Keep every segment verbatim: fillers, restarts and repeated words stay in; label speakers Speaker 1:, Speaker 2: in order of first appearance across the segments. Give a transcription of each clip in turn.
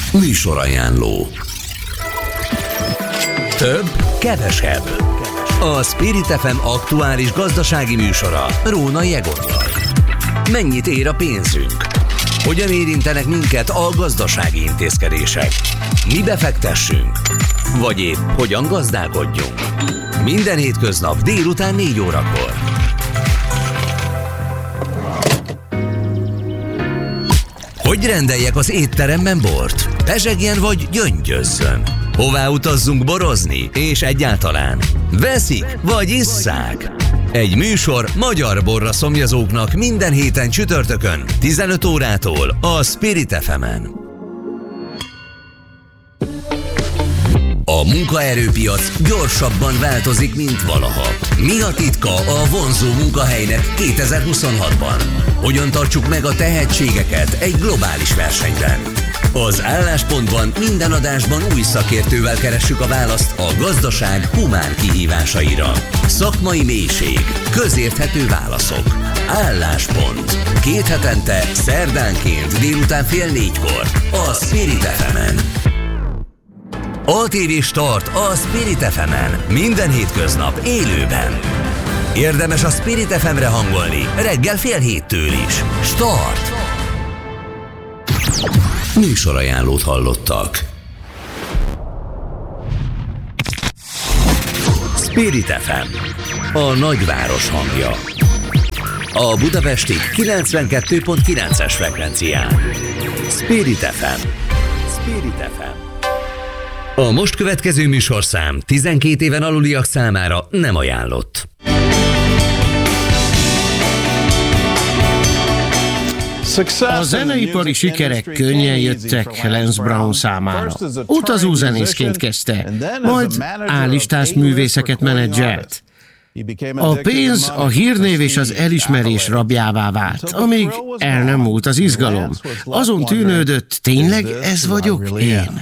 Speaker 1: Műsorajánló. Több, kevesebb. A Spirit ef em aktuális gazdasági műsora Rónai Egonnal. Mennyit ér a pénzünk? Hogyan érintenek minket a gazdasági intézkedések? Mi befektessünk? Vagy épp hogyan gazdálkodjunk? Minden hétköznap délután négy órakor. Hogy rendeljek az étteremben bort? Pezsegjen vagy gyöngyözzön? Hová utazzunk borozni? És egyáltalán veszik vagy isszák? Egy műsor magyar borra szomjazóknak minden héten csütörtökön tizenöt órától a Spirit ef emen. A munkaerőpiac gyorsabban változik, mint valaha. Mi a titka a vonzó munkahelynek kétezer-huszonhatban? Hogyan tartsuk meg a tehetségeket egy globális versenyben? Az Álláspontban minden adásban új szakértővel keressük a választ a gazdaság humán kihívásaira. Szakmai mélység, közérthető válaszok. Álláspont. Két hetente, szerdánként délután fél négykor a Spirit ef emen. á té vé Start a Spirit ef emen. Minden hétköznap élőben. Érdemes a Spirit ef emre hangolni reggel fél héttől is. Start! Műsorajánlót hallottak. Spirit ef em, a nagyváros hangja. A budapesti kilencvenkettő pont kilences frekvencián. Spirit ef em. Spirit ef em. A most következő műsorszám tizenkét éven aluliak számára nem ajánlott.
Speaker 2: A zeneipari sikerek könnyen jöttek Lance Brown számára. Utazó zenészként kezdte, majd állistás művészeket menedzselt. A pénz, a hírnév és az elismerés rabjává vált, amíg el nem múlt az izgalom. Azon tűnődött, tényleg ez vagyok én?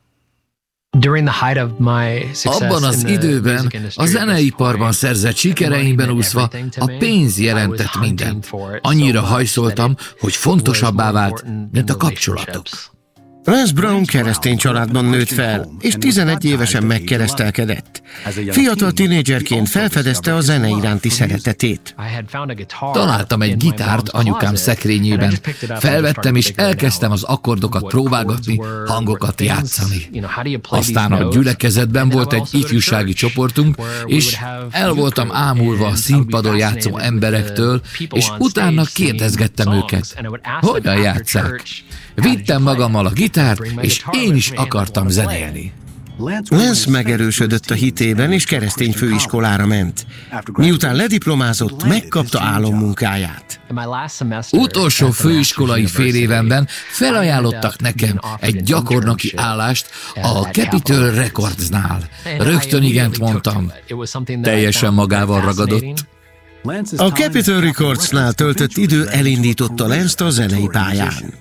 Speaker 3: Abban az időben a zeneiparban szerzett sikereimben úszva a pénz jelentett mindent. Annyira hajszoltam, hogy fontosabbá vált, mint a kapcsolatok.
Speaker 2: Lance Brown keresztény családban nőtt fel, és tizenegy évesen megkeresztelkedett. Fiatal tinédzserként felfedezte a zene iránti szeretetét.
Speaker 3: Találtam egy gitárt anyukám szekrényében, felvettem és elkezdtem az akkordokat próbálgatni, hangokat játszani. Aztán a gyülekezetben volt egy ifjúsági csoportunk, és el voltam ámulva a színpadon játszó emberektől, és utána kérdezgettem őket, hogyan játsszák. Vittem magammal a gitárt, és én is akartam zenélni.
Speaker 2: Lance megerősödött a hitében, és keresztény főiskolára ment. Miután lediplomázott, megkapta álommunkáját.
Speaker 3: Utolsó főiskolai fél évemben felajánlottak nekem egy gyakornoki állást a Capitol Recordsnál. Rögtön igent mondtam. Teljesen magával ragadott.
Speaker 2: A Capitol Recordsnál töltött idő elindította Lance-t a zenei pályán.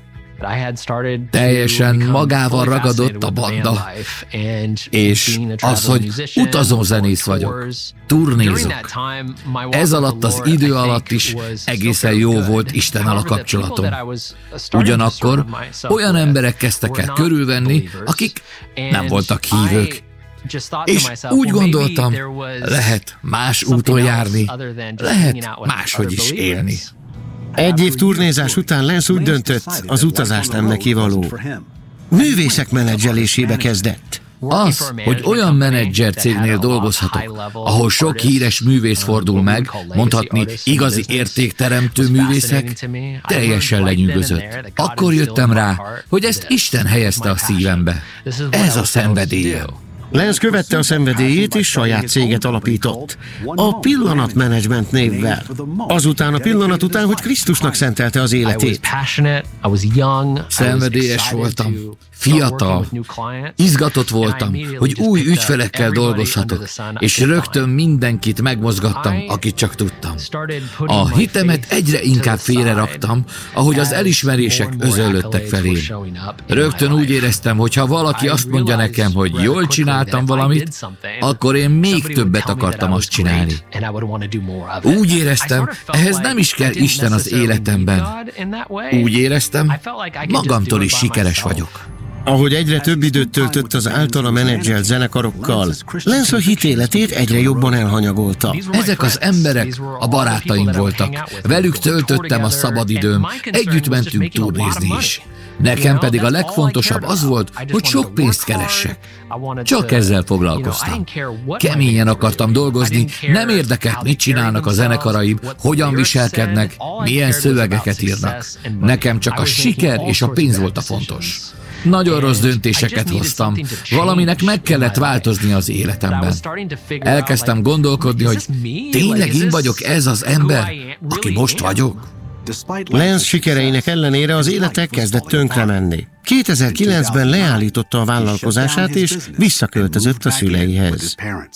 Speaker 3: Teljesen magával ragadott a banda, és az, hogy utazózenész vagyok, turnézok. Ez alatt az idő alatt is egészen jó volt Istennel a kapcsolatom. Ugyanakkor olyan emberek kezdtek el körülvenni, akik nem voltak hívők. És úgy gondoltam, lehet más úton járni, lehet máshogy is élni.
Speaker 2: Egy év turnézás után Lance úgy döntött, az utazás nem neki való. Művészek menedzselésébe kezdett.
Speaker 3: Az, hogy olyan menedzser cégnél dolgozhatok, ahol sok híres művész fordul meg, mondhatni igazi értékteremtő művészek, teljesen lenyűgözött. Akkor jöttem rá, hogy ezt Isten helyezte a szívembe. Ez a szenvedélyem.
Speaker 2: Lance követte a szenvedélyét, és saját céget alapított. A Pillanat Management névvel. Azután a pillanat után, hogy Krisztusnak szentelte az életét.
Speaker 3: Szenvedélyes voltam, fiatal, izgatott voltam, hogy új ügyfelekkel dolgozhatok, és rögtön mindenkit megmozgattam, akit csak tudtam. A hitemet egyre inkább félreraktam, ahogy az elismerések özöllöttek felém. Rögtön úgy éreztem, hogy ha valaki azt mondja nekem, hogy jól csináltam valamit, akkor én még többet akartam azt csinálni. Úgy éreztem, ehhez nem is kell Isten az életemben. Úgy éreztem, magamtól is sikeres vagyok.
Speaker 2: Ahogy egyre több időt töltött az általa menedzselt zenekarokkal, Lance a hitéletét egyre jobban elhanyagolta.
Speaker 3: Ezek az emberek a barátaim voltak. Velük töltöttem a szabadidőm, együtt mentünk turnézni is. Nekem pedig a legfontosabb az volt, hogy sok pénzt keressek. Csak ezzel foglalkoztam. Keményen akartam dolgozni, nem érdekelt, mit csinálnak a zenekaraim, hogyan viselkednek, milyen szövegeket írnak. Nekem csak a siker és a pénz volt a fontos. Nagyon rossz döntéseket hoztam. Valaminek meg kellett változni az életemben. Elkezdtem gondolkodni, hogy tényleg én vagyok ez az ember, aki most vagyok?
Speaker 2: Lance sikereinek ellenére az élete kezdett tönkre menni. kétezer-kilencben leállította a vállalkozását és visszaköltözött a szüleihez.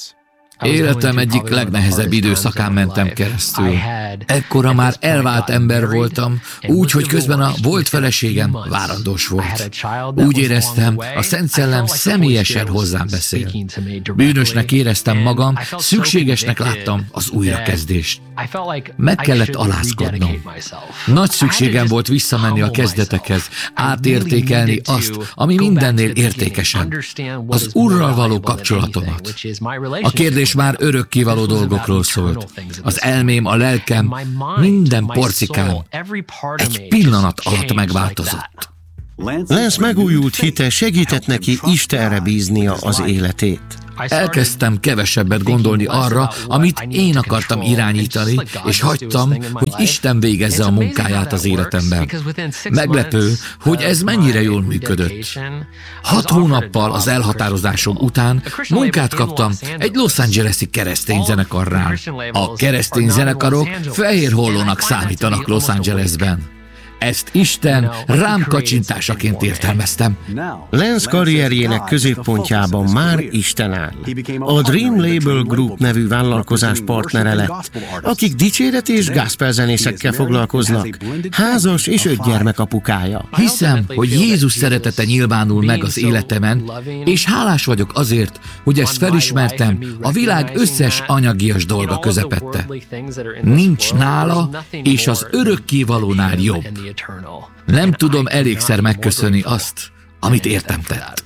Speaker 3: Életem egyik legnehezebb időszakán mentem keresztül. Ekkora már elvált ember voltam, úgy, hogy közben a volt feleségem várandós volt. Úgy éreztem, a Szent Szellem személyesen hozzám beszél. Bűnösnek éreztem magam, szükségesnek láttam az újrakezdést. Meg kellett alázkodnom. Nagy szükségem volt visszamenni a kezdetekhez, átértékelni azt, ami mindennél értékesebb, az Úrral való kapcsolatomat. A kérdés már örökkévaló dolgokról szólt. Az elmém, a lelkem, minden porcikám egy pillanat alatt megváltozott.
Speaker 2: Lance megújult hite segített neki Istenre bíznia az életét.
Speaker 3: Elkezdtem kevesebbet gondolni arra, amit én akartam irányítani, és hagytam, hogy Isten végezze a munkáját az életemben. Meglepő, hogy ez mennyire jól működött. Hat hónappal az elhatározásom után munkát kaptam egy Los Angeles-i keresztény zenekarnál. A keresztény zenekarok fehér hollónak számítanak Los Angelesben. Ezt Isten rám kacsintásaként értelmeztem.
Speaker 2: Lance karrierjének középpontjában már Isten áll. A Dream Label Group nevű vállalkozás partnere lett, akik dicséret és gospel zenészekkel foglalkoznak, házas és öt gyermek apukája.
Speaker 3: Hiszem, hogy Jézus szeretete nyilvánul meg az életemen, és hálás vagyok azért, hogy ezt felismertem a világ összes anyagias dolga közepette. Nincs nála és az örökkévalónál jobb. Nem tudom elégszer megköszönni azt, amit értem tett.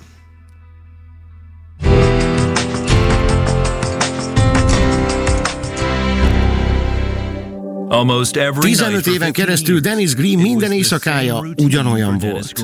Speaker 2: tizenöt éven keresztül Dennis Green minden éjszakája ugyanolyan volt.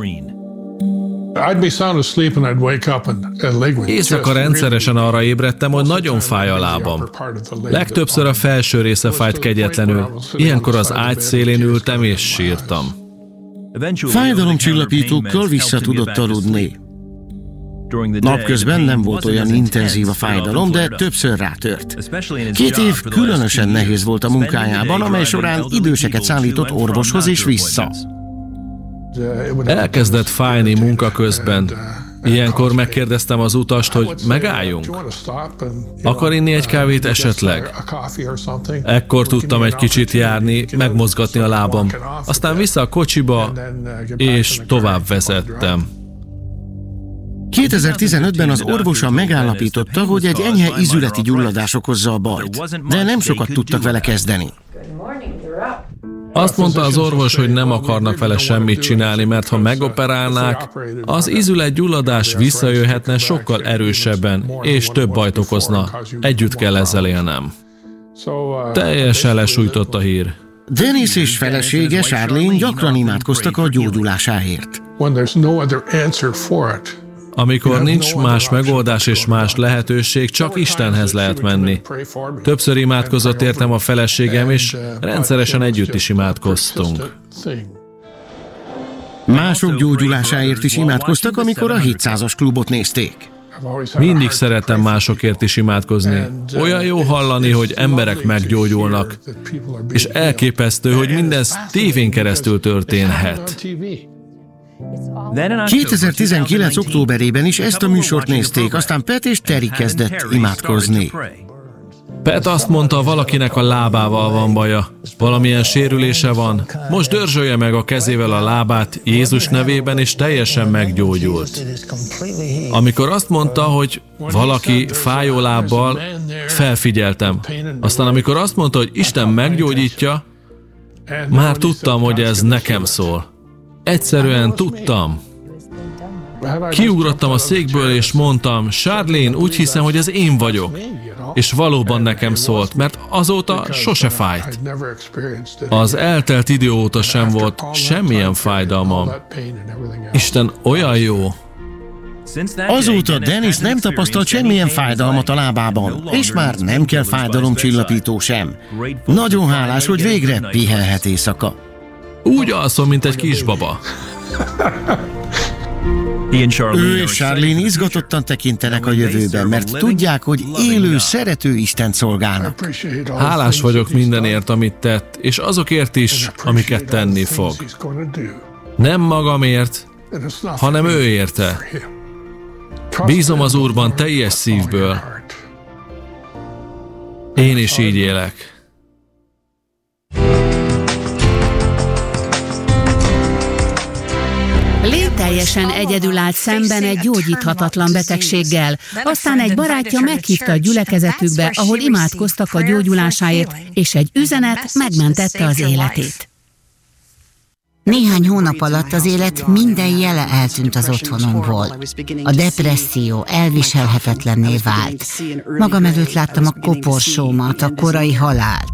Speaker 4: Éjszaka rendszeresen arra ébredtem, hogy nagyon fáj a lábam. Legtöbbször a felső része fájt kegyetlenül. Ilyenkor az ágy szélén ültem és sírtam.
Speaker 2: Fájdalomcsillapítókkal vissza tudott aludni. Napközben nem volt olyan intenzív a fájdalom, de többször rátört. Két év különösen nehéz volt a munkájában, amely során időseket szállított orvoshoz és vissza.
Speaker 4: Elkezdett fájni munka közben. Ilyenkor megkérdeztem az utast, hogy megálljunk. Akar inni egy kávét esetleg? Ekkor tudtam egy kicsit járni, megmozgatni a lábam. Aztán vissza a kocsiba, és tovább vezettem.
Speaker 2: kétezer-tizenötben az orvosa megállapította, hogy egy enyhe ízületi gyulladás okozza a bajt, de nem sokat tudtak vele kezdeni.
Speaker 4: Azt mondta az orvos, hogy nem akarnak vele semmit csinálni, mert ha megoperálnák, az ízületgyulladás visszajöhetne sokkal erősebben, és több bajt okozna. Együtt kell ezzel élnem. Teljesen lesújtott a hír.
Speaker 2: Dennis és felesége, Charlene gyakran imádkoztak a gyógyulásáért.
Speaker 4: Amikor nincs más megoldás és más lehetőség, csak Istenhez lehet menni. Többször imádkozott értem a feleségem, és rendszeresen együtt is imádkoztunk.
Speaker 2: Mások gyógyulásáért is imádkoztak, amikor a hétszázas klubot nézték.
Speaker 4: Mindig szerettem másokért is imádkozni. Olyan jó hallani, hogy emberek meggyógyulnak, és elképesztő, hogy mindez tévén keresztül történhet.
Speaker 2: kétezer-tizenkilenc októberében is ezt a műsort nézték, aztán Pat és Terry kezdett imádkozni.
Speaker 4: Pat azt mondta, valakinek a lábával van baja, valamilyen sérülése van. Most dörzsölje meg a kezével a lábát Jézus nevében, és teljesen meggyógyult. Amikor azt mondta, hogy valaki fájó lábbal, felfigyeltem. Aztán amikor azt mondta, hogy Isten meggyógyítja, már tudtam, hogy ez nekem szól. Egyszerűen tudtam. Kiugrottam a székből, és mondtam, Charlene, úgy hiszem, hogy ez én vagyok. És valóban nekem szólt, mert azóta sose fájt. Az eltelt idő óta sem volt semmilyen fájdalmam. Isten olyan jó.
Speaker 2: Azóta Dennis nem tapasztalt semmilyen fájdalmat a lábában, és már nem kell fájdalomcsillapító sem. Nagyon hálás, hogy végre pihenhet éjszaka.
Speaker 4: Úgy alszom, mint egy kisbaba.
Speaker 2: Ő és Charlene izgatottan tekintenek a jövőben, mert tudják, hogy élő, szerető Istent szolgálnak.
Speaker 4: Hálás vagyok mindenért, amit tett, és azokért is, amiket tenni fog. Nem magamért, hanem ő érte. Bízom az Úrban teljes szívből. Én is így élek.
Speaker 5: Lynn teljesen egyedül állt szemben egy gyógyíthatatlan betegséggel. Aztán egy barátja meghívta a gyülekezetükbe, ahol imádkoztak a gyógyulásáért, és egy üzenet megmentette az életét.
Speaker 6: Néhány hónap alatt az élet minden jele eltűnt az otthonomból. A depresszió elviselhetetlenné vált. Magam előtt láttam a koporsómat, a korai halált.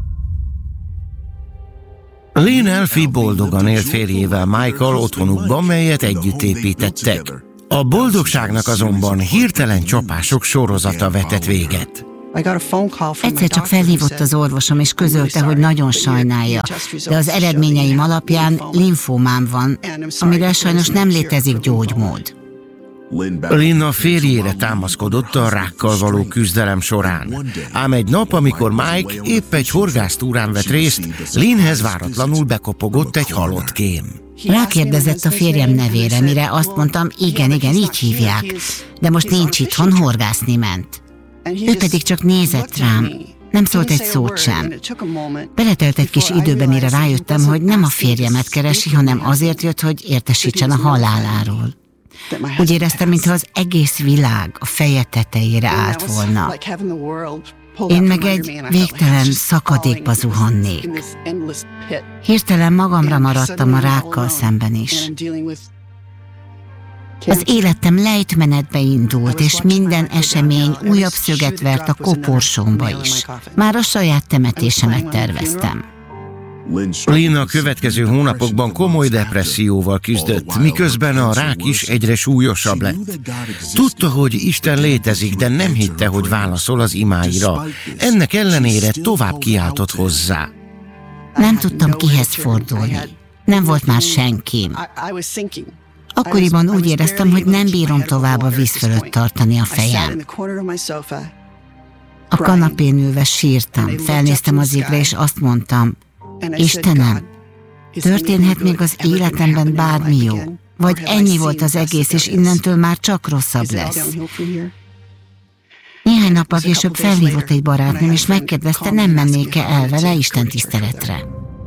Speaker 2: Lynn Elfie boldogan élt férjével Michael otthonukban, melyet együtt építettek. A boldogságnak azonban hirtelen csapások sorozata vetett véget.
Speaker 6: Egyszer csak felhívott az orvosom, és közölte, hogy nagyon sajnálja, de az eredményeim alapján limfómám van, amire sajnos nem létezik gyógymód.
Speaker 2: Lynn a férjére támaszkodott a rákkal való küzdelem során. Ám egy nap, amikor Mike épp egy horgásztúrán vett részt, Lynnhez váratlanul bekopogott egy halott kém.
Speaker 6: Rákérdezett a férjem nevére, mire azt mondtam, igen, igen, így hívják, de most nincs itthon, horgászni ment. Ő pedig csak nézett rám, nem szólt egy szót sem. Beletelt egy kis időbe, mire rájöttem, hogy nem a férjemet keresi, hanem azért jött, hogy értesítsen a haláláról. Úgy éreztem, mintha az egész világ a feje tetejére állt volna. Én meg egy végtelen szakadékba zuhannék. Hirtelen magamra maradtam a rákkal szemben is. Az életem lejtmenetbe indult, és minden esemény újabb szöget vert a koporsómba is. Már a saját temetésemet terveztem.
Speaker 2: Lynn a következő hónapokban komoly depresszióval küzdött, miközben a rák is egyre súlyosabb lett. Tudta, hogy Isten létezik, de nem hitte, hogy válaszol az imáira. Ennek ellenére tovább kiáltott hozzá.
Speaker 6: Nem tudtam kihez fordulni. Nem volt már senkim. Akkoriban úgy éreztem, hogy nem bírom tovább a víz fölött tartani a fejem. A kanapén ülve sírtam, felnéztem az égre, és azt mondtam, Istenem, történhet még az életemben bármi jó? Vagy ennyi volt az egész, és innentől már csak rosszabb lesz? Néhány nappal később felhívott egy barátnőm, és megkérdezte, nem mennék-e el vele istentiszteletre.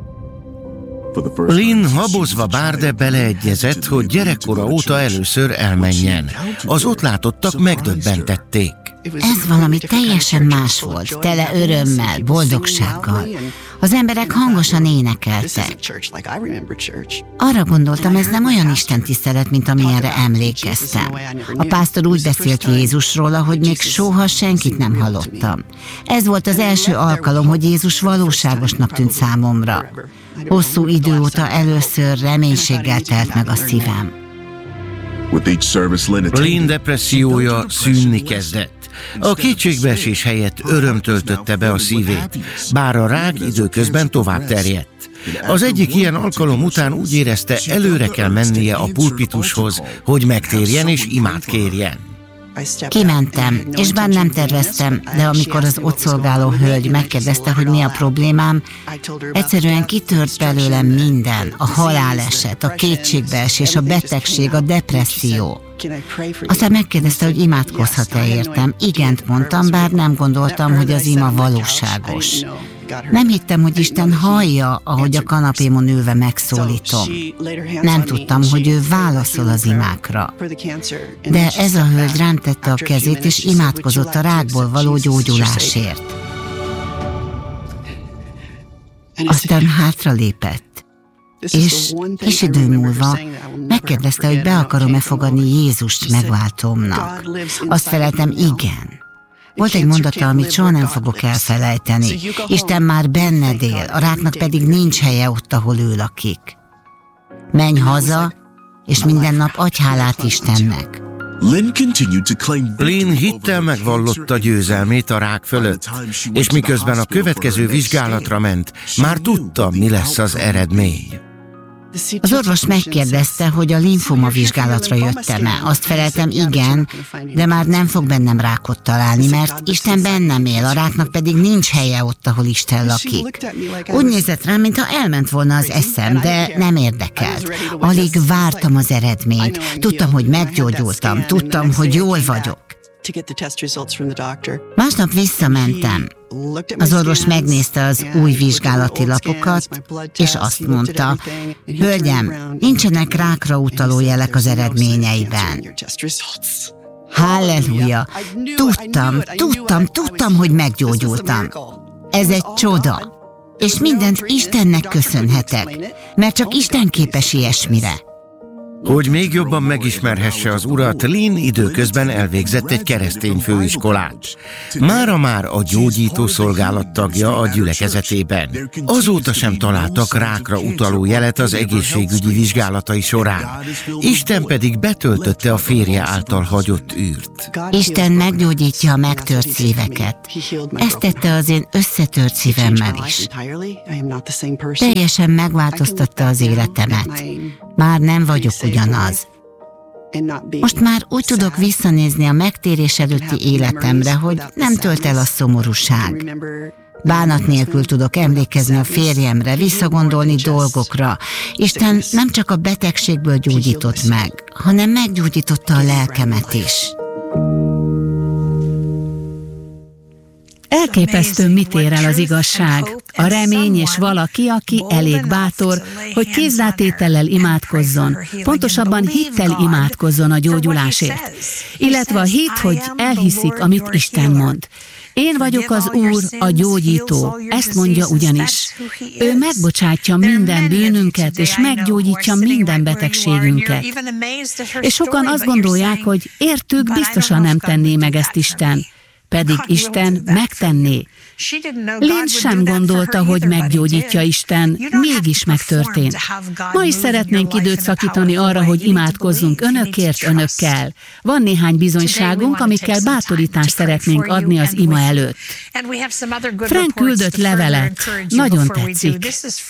Speaker 2: Lynn habozva bár, de beleegyezett, hogy gyerekkora óta először elmenjen. Az ott látottak megdöbbentették.
Speaker 6: Ez valami teljesen más volt, tele örömmel, boldogsággal. Az emberek hangosan énekeltek. Arra gondoltam, ez nem olyan istentisztelet, mint amilyenre emlékeztem. A pásztor úgy beszélt Jézusról, ahogy még soha senkit nem hallottam. Ez volt az első alkalom, hogy Jézus valóságosnak tűnt számomra. Hosszú idő óta először reménységgel telt meg a szívem.
Speaker 2: Lynn depressziója szűnni kezdett. A kétségbeesés helyett öröm töltötte be a szívét, bár a rák időközben tovább terjedt. Az egyik ilyen alkalom után úgy érezte, előre kell mennie a pulpitushoz, hogy megtérjen és imát kérjen.
Speaker 6: Kimentem, és bár nem terveztem, de amikor az ott szolgáló hölgy megkérdezte, hogy mi a problémám, egyszerűen kitört belőlem minden, a haláleset, a kétségbeesés, a betegség, a depresszió. Aztán megkérdezte, hogy imádkozhat-e értem. Igent mondtam, bár nem gondoltam, hogy az ima valóságos. Nem hittem, hogy Isten hallja, ahogy a kanapémon ülve megszólítom. Nem tudtam, hogy ő válaszol az imákra. De ez a hölgy rám tette a kezét, és imádkozott a rákból való gyógyulásért. Aztán hátralépett, És kis idő múlva megkérdezte, hogy be akarom-e fogadni Jézust megváltómnak. Azt feleltem, igen. Volt egy mondata, amit soha nem fogok elfelejteni. Isten már benned él, a ráknak pedig nincs helye ott, ahol ő lakik. Menj haza, és minden nap adj hálát Istennek.
Speaker 2: Lynn hittel megvallotta győzelmét a rák fölött, és miközben a következő vizsgálatra ment, már tudta, mi lesz az eredmény.
Speaker 6: Az orvos megkérdezte, hogy a limfoma vizsgálatra jöttem-e. Azt feleltem, igen, de már nem fog bennem rákot találni, mert Isten bennem él, a ráknak pedig nincs helye ott, ahol Isten lakik. Úgy nézett rám, mintha elment volna az eszem, de nem érdekelt. Alig vártam az eredményt. Tudtam, hogy meggyógyultam, tudtam, hogy jól vagyok. Másnap visszamentem. Az orvos megnézte az új vizsgálati lapokat, és azt mondta, hölgyem, nincsenek rákra utaló jelek az eredményeiben. Halleluja! Tudtam, tudtam, tudtam, hogy meggyógyultam. Ez egy csoda. És mindent Istennek köszönhetek, mert csak Isten képes ilyesmire.
Speaker 2: Hogy még jobban megismerhesse az Urat, Lynn időközben elvégzett egy keresztény főiskolát. Mára már a gyógyító szolgálat tagja a gyülekezetében. Azóta sem találtak rákra utaló jelet az egészségügyi vizsgálatai során. Isten pedig betöltötte a férje által hagyott űrt.
Speaker 6: Isten meggyógyítja a megtört szíveket. Ezt tette az én összetört szívemmel is. Teljesen megváltoztatta az életemet. Már nem vagyok ugyanaz. Most már úgy tudok visszanézni a megtérés előtti életemre, hogy nem tölt el a szomorúság. Bánat nélkül tudok emlékezni a férjemre, visszagondolni dolgokra. Isten nem csak a betegségből gyógyított meg, hanem meggyógyította a lelkemet is.
Speaker 5: Elképesztő, mit ér el az igazság. A remény és valaki, aki elég bátor, hogy kézrátétellel imádkozzon, pontosabban hittel imádkozzon a gyógyulásért. Illetve a hit, hogy elhiszik, amit Isten mond. Én vagyok az Úr, a gyógyító, ezt mondja ugyanis. Ő megbocsátja minden bűnünket, és meggyógyítja minden betegségünket. És sokan azt gondolják, hogy értük, biztosan nem tenné meg ezt Isten. Pedig Isten megtenné. Lynn sem gondolta, hogy meggyógyítja Isten, mégis megtörtént. Ma is szeretnénk időt szakítani arra, hogy imádkozzunk önökért, önökkel. Van néhány bizonyságunk, amikkel bátorítást szeretnénk adni az ima előtt. Frank küldött levelet, nagyon tetszik.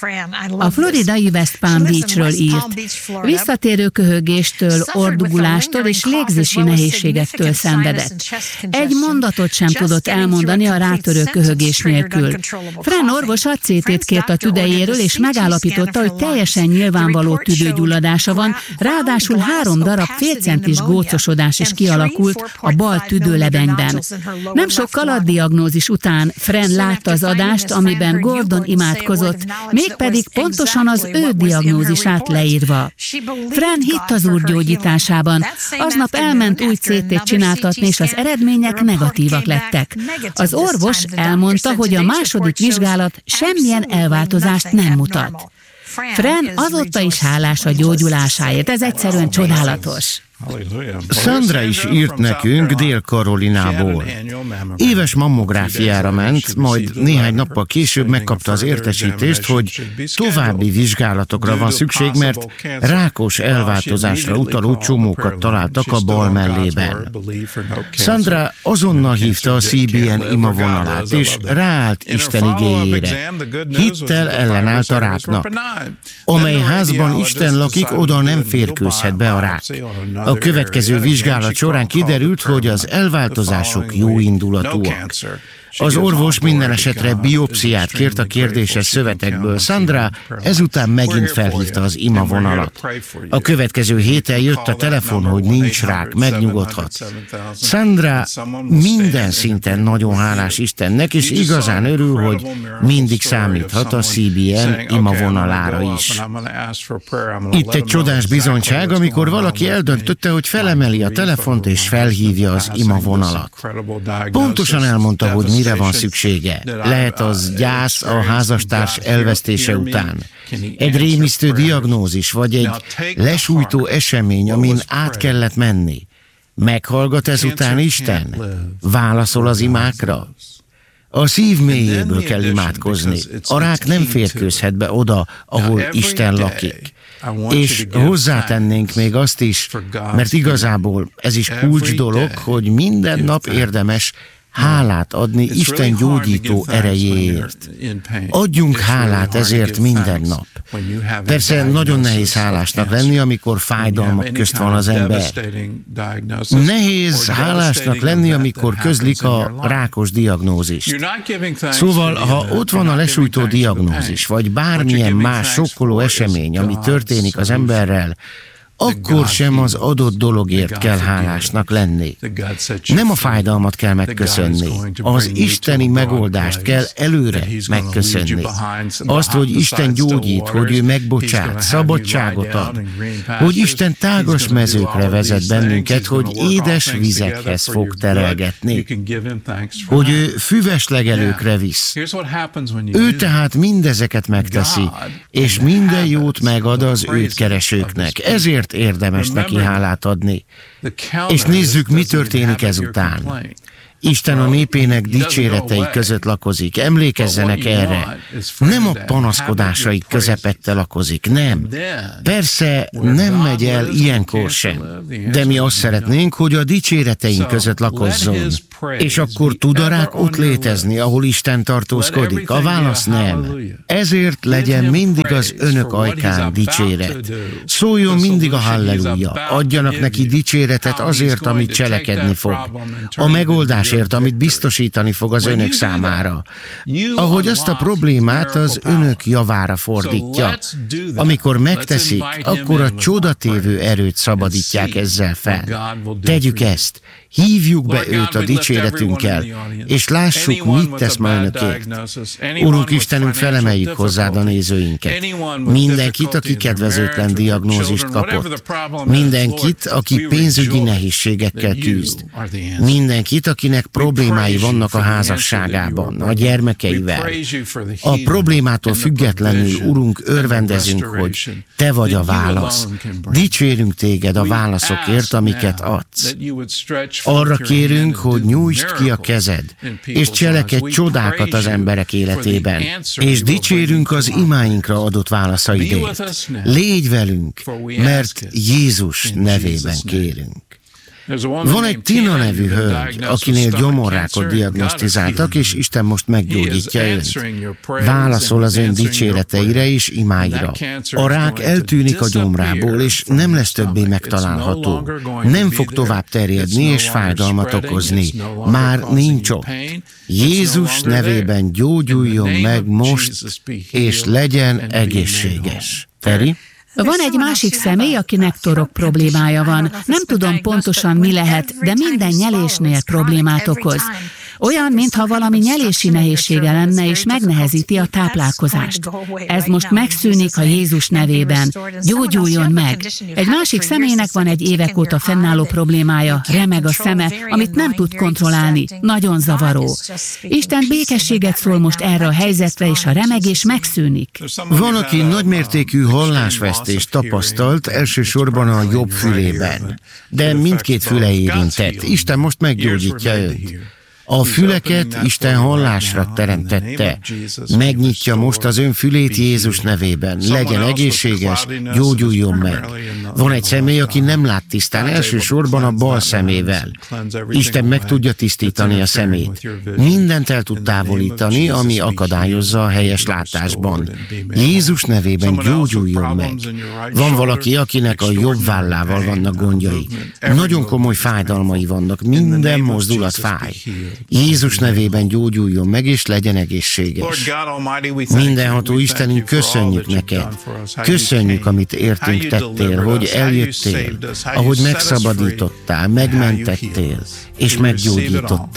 Speaker 5: A floridai West Palm Beachről írt. Visszatérő köhögéstől, ordugulástól és légzési nehézségektől szenvedett. Egy mondatot sem tudott elmondani a rátörő köhögés nélkül. Fran orvos a cé tét kért a tüdejéről, és megállapította, hogy teljesen nyilvánvaló tüdőgyulladása van, ráadásul három darab félcentis gócosodás is kialakult a bal tüdőlebenyben. Nem sokkal a diagnózis után Fran látta az adást, amiben Gordon imádkozott, mégpedig pontosan az ő diagnózisát leírva. Fran hitt az Úr gyógyításában. Aznap elment új cé tét csináltatni, és az eredmények negatívak lettek. Az orvos elmondta, hogy a második vizsgálat semmilyen elváltozást nem mutat. Fran azóta is hálás a gyógyulásáért, ez egyszerűen csodálatos.
Speaker 2: Sandra is írt nekünk Dél-Karolinából. Éves mammográfiára ment, majd néhány nappal később megkapta az értesítést, hogy további vizsgálatokra van szükség, mert rákos elváltozásra utaló csomókat találtak a bal mellében. Sandra azonnal hívta a cé bé en ima vonalát, és ráállt Isten igéjére. Hittel ellenállt a ráknak. Amely házban Isten lakik, oda nem férkőzhet be a rák. A következő vizsgálat során kiderült, hogy az elváltozások jóindulatúak. Az orvos minden esetre biopsziát kért a kérdéses szövetekből. Sandra ezután megint felhívta az ima vonalat. A következő héten jött a telefon, hogy nincs rák, megnyugodhat. Sandra minden szinten nagyon hálás Istennek, és igazán örül, hogy mindig számíthat a cé bé en ima vonalára is. Itt egy csodás bizonyság, amikor valaki eldöntötte, hogy felemeli a telefont és felhívja az ima vonalat. Pontosan elmondta, hogy mire van szüksége. Lehet az gyász a házastárs elvesztése után, egy rémisztő diagnózis, vagy egy lesújtó esemény, amin át kellett menni. Meghallgat ezután Isten? Válaszol az imákra? A szív mélyéből kell imádkozni. A rák nem férkőzhet be oda, ahol Isten lakik. És hozzátennénk még azt is, mert igazából ez is kulcs dolog, hogy minden nap érdemes hálát adni Isten gyógyító erejéért. Adjunk hálát ezért minden nap. Persze nagyon nehéz hálásnak lenni, amikor fájdalmak közt van az ember. Nehéz hálásnak lenni, amikor közlik a rákos diagnózist. Szóval, ha ott van a lesújtó diagnózis, vagy bármilyen más sokkoló esemény, ami történik az emberrel, akkor sem az adott dologért kell hálásnak lenni. Nem a fájdalmat kell megköszönni, az isteni megoldást kell előre megköszönni. Azt, hogy Isten gyógyít, hogy ő megbocsát, szabadságot ad, hogy Isten tágas mezőkre vezet bennünket, hogy édes vizekhez fog terelgetni, hogy ő füves legelőkre visz. Ő tehát mindezeket megteszi, és minden jót megad az őt keresőknek. Ezért érdemes neki hálát adni. És nézzük, mi történik ezután. Isten a népének dicséretei között lakozik. Emlékezzenek erre. Nem a panaszkodásaik közepette lakozik, nem. Persze nem megy el ilyenkor sem. De mi azt szeretnénk, hogy a dicséreteink között lakozzon. És akkor tud a rák ott létezni, ahol Isten tartózkodik? A válasz nem. Ezért legyen mindig az önök ajkán dicséret. Szóljon mindig a halleluja. Adjanak neki dicséretet azért, amit cselekedni fog. A megoldásért, amit biztosítani fog az önök számára. Ahogy azt a problémát az önök javára fordítja. Amikor megteszik, akkor a csodatévő erőt szabadítják ezzel fel. Tegyük ezt. Hívjuk be őt a dicséretünkkel, és lássuk, mit tesz ma önökért. Urunk Istenünk, felemeljük hozzád a nézőinket. Mindenkit, aki kedvezőtlen diagnózist kapott. Mindenkit, aki pénzügyi nehézségekkel küzd. Mindenkit, akinek problémái vannak a házasságában, a gyermekeivel. A problémától függetlenül, Urunk, örvendezünk, hogy Te vagy a válasz. Dicsérünk Téged a válaszokért, amiket adsz. Arra kérünk, hogy nyújtsd ki a kezed, és cselekedj csodákat az emberek életében, és dicsérünk az imáinkra adott válaszaidért. Légy velünk, mert Jézus nevében kérünk. Van egy Tina nevű hölgy, akinél gyomorrákot diagnosztizáltak, és Isten most meggyógyítja őt. Válaszol az ön dicséreteire és imáira. A rák eltűnik a gyomrából, és nem lesz többé megtalálható. Nem fog tovább terjedni és fájdalmat okozni. Már nincs ott. Jézus nevében gyógyuljon meg most, és legyen egészséges. Teri?
Speaker 5: Van egy másik személy, akinek torok problémája van. Nem tudom pontosan, mi lehet, de minden nyelésnél problémát okoz. Olyan, mintha valami nyelési nehézsége lenne, és megnehezíti a táplálkozást. Ez most megszűnik a Jézus nevében. Gyógyuljon meg! Egy másik személynek van egy évek óta fennálló problémája, remeg a szeme, amit nem tud kontrollálni. Nagyon zavaró. Isten békességet szól most erre a helyzetre, és a remegés megszűnik.
Speaker 2: Van, aki nagymértékű hallásvesztést tapasztalt, elsősorban a jobb fülében. De mindkét füle érintett. Isten most meggyógyítja őt. A füleket Isten hallásra teremtette. Megnyitja most az ön fülét Jézus nevében. Legyen egészséges, gyógyuljon meg. Van egy személy, aki nem lát tisztán, elsősorban a bal szemével. Isten meg tudja tisztítani a szemét. Mindent el tud távolítani, ami akadályozza a helyes látásban. Jézus nevében gyógyuljon meg. Van valaki, akinek a jobb vállával vannak gondjai. Nagyon komoly fájdalmai vannak, minden mozdulat fáj. Jézus nevében gyógyuljon meg, és legyen egészséges. Mindenható Istenünk, köszönjük neked. Köszönjük, amit értünk tettél, hogy eljöttél, ahogy megszabadítottál, megmentettél, és meggyógyítottál.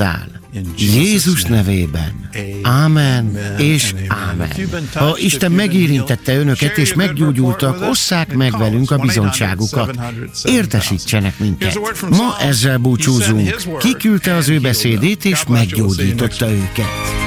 Speaker 2: Jézus nevében. Ámen és ámen. Ha Isten megérintette önöket és meggyógyultak, osszák meg velünk a bizonyságukat. Értesítsenek minket. Ma ezzel búcsúzunk. Kiküldte az ő beszédét és meggyógyította őket.